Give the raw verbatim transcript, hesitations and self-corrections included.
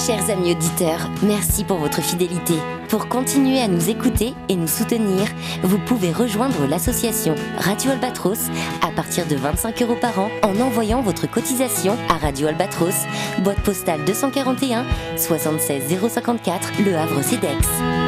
Chers amis auditeurs, merci pour votre fidélité. Pour continuer à nous écouter et nous soutenir, vous pouvez rejoindre l'association Radio Albatros à partir de vingt-cinq euros par an en envoyant votre cotisation à Radio Albatros, boîte postale deux cent quarante et un, soixante-seize zéro cinquante-quatre, Le Havre-Cedex.